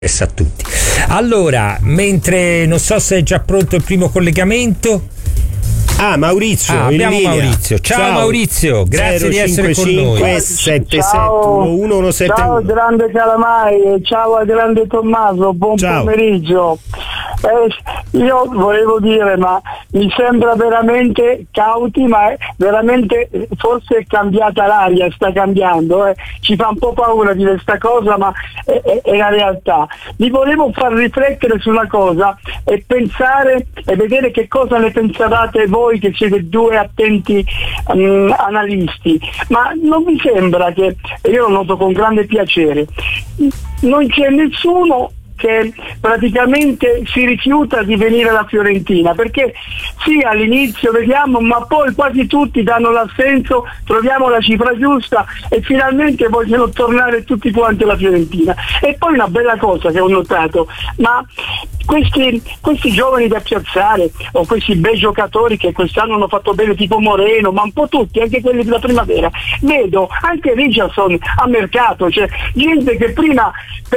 a tutti. Allora, mentre non so se è già pronto il primo collegamento. Maurizio, abbiamo Maurizio. Ciao Maurizio, grazie di essere con noi. Ciao grande Calamai, ciao a grande Tommaso, buon pomeriggio. Io volevo dire, ma mi sembra veramente cauti, ma veramente forse è cambiata l'aria, sta cambiando, ci fa un po' paura dire sta cosa, ma è la realtà. Vi volevo far riflettere sulla cosa e pensare e vedere che cosa ne pensavate voi che siete due attenti analisti, ma non vi sembra che, io lo noto con grande piacere, non c'è nessuno che praticamente si rifiuta di venire alla Fiorentina, perché sì, all'inizio vediamo, ma poi quasi tutti danno l'assenso, troviamo la cifra giusta e finalmente vogliono tornare tutti quanti alla Fiorentina. E poi una bella cosa che ho notato, ma questi giovani da piazzare o questi bei giocatori che quest'anno hanno fatto bene, tipo Moreno, ma un po' tutti, anche quelli della primavera, vedo anche Richardson a mercato, cioè gente che prima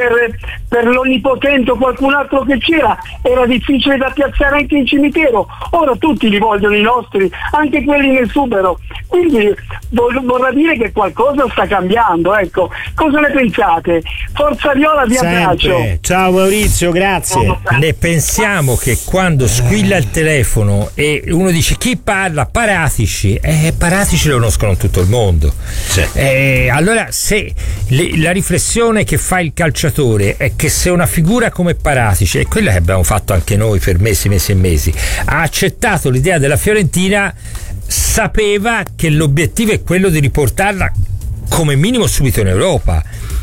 per l'onnipotente o qualcun altro che c'era era difficile da piazzare anche in cimitero, ora tutti li vogliono i nostri, anche quelli nel Subero, quindi vorrà dire che qualcosa sta cambiando, ecco. Cosa ne pensate? Forza Viola, vi abbraccio. Ciao Maurizio, grazie. Ne pensiamo che quando squilla il telefono e uno dice chi parla? Paratici. Paratici lo conoscono tutto il mondo. Sì. Allora se la riflessione che fa il calciatore è che se una figura come Paratici, e quella che abbiamo fatto anche noi per mesi e mesi, ha accettato l'idea della Fiorentina, sapeva che l'obiettivo è quello di riportarla come minimo subito in Europa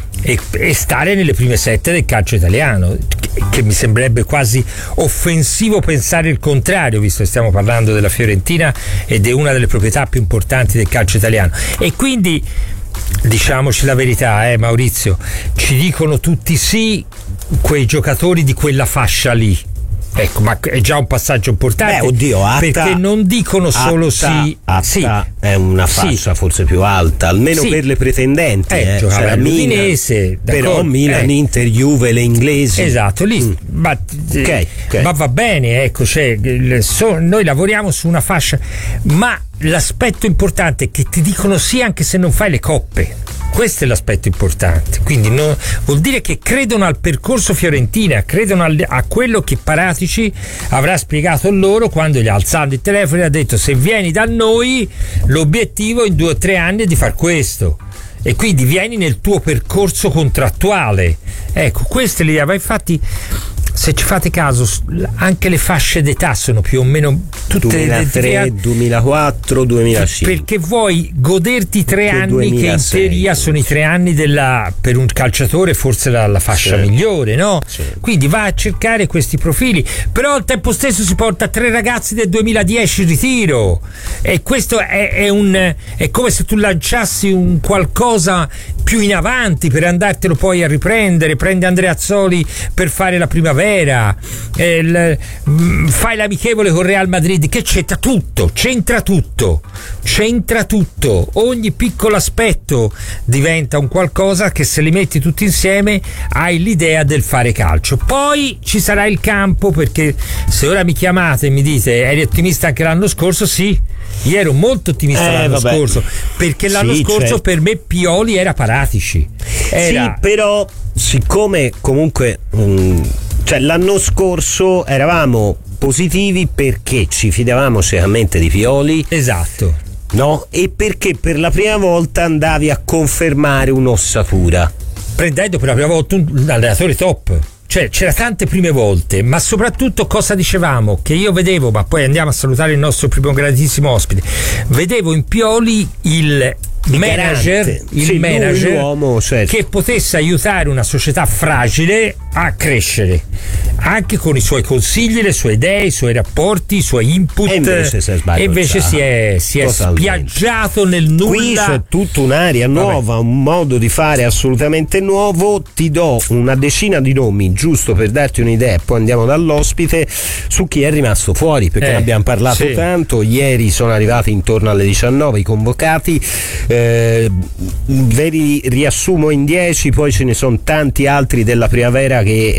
e stare nelle prime 7 del calcio italiano, che mi sembrerebbe quasi offensivo pensare il contrario, visto che stiamo parlando della Fiorentina ed è una delle proprietà più importanti del calcio italiano. E quindi diciamoci la verità, Maurizio, ci dicono tutti sì quei giocatori di quella fascia lì. Ecco, ma è già un passaggio importante. Perché non dicono solo sì. È una fascia forse più alta, almeno per le pretendenti. Giocava all'Udinese, però Milan, Inter, Juve, le inglesi. Esatto, lì. Ma va bene, ecco, noi lavoriamo su una fascia, ma l'aspetto importante è che ti dicono sì anche se non fai le coppe. Questo è l'aspetto importante, quindi vuol dire che credono al percorso Fiorentina, credono a quello che Paratici avrà spiegato loro quando gli ha alzato il telefono e ha detto: se vieni da noi l'obiettivo in 2 o 3 anni è di far questo, e quindi vieni nel tuo percorso contrattuale. Ecco, questa è l'idea. Ma infatti, se ci fate caso, anche le fasce d'età sono più o meno tutte 2003, 2004, 2005. Perché vuoi goderti 3 anni 2006, che in teoria sono i 3 anni per un calciatore forse la fascia migliore, no? Quindi va a cercare questi profili, però al tempo stesso si porta 3 ragazzi del 2010 in ritiro, e questo è come se tu lanciassi un qualcosa più in avanti per andartelo poi a riprendere. Prendi Andreazzoli per fare la primavera, fai l'amichevole con Real Madrid, che c'entra tutto, ogni piccolo aspetto diventa un qualcosa che, se li metti tutti insieme, hai l'idea del fare calcio. Poi ci sarà il campo, perché se ora mi chiamate e mi dite eri ottimista anche l'anno scorso, sì, io ero molto ottimista l'anno scorso, perché l'anno scorso per me Pioli era Paratici. Sì, però siccome comunque l'anno scorso eravamo positivi perché ci fidavamo ciecamente di Pioli, esatto, no? E perché per la prima volta andavi a confermare un'ossatura, prendendo per la prima volta un allenatore top. Cioè, c'era tante prime volte, ma soprattutto cosa dicevamo? Che io vedevo, ma poi andiamo a salutare il nostro primo grandissimo ospite, vedevo in Pioli il manager l'uomo, che potesse aiutare una società fragile a crescere, anche con i suoi consigli, le sue idee, i suoi rapporti, i suoi input, e invece si è spiaggiato nel nulla. Qui c'è tutta un'area nuova, un modo di fare assolutamente nuovo. Ti do una decina di nomi giusto per darti un'idea, poi andiamo dall'ospite, su chi è rimasto fuori, perché ne abbiamo parlato tanto. Ieri sono arrivati intorno alle 19 i convocati, ve li riassumo in 10, poi ce ne sono tanti altri della primavera che